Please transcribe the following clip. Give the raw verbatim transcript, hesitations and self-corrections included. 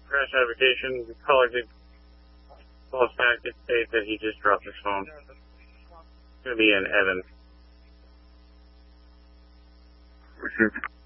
crash notification. The caller did call us back to state that he just dropped his phone. It's going to be in Evan. Received.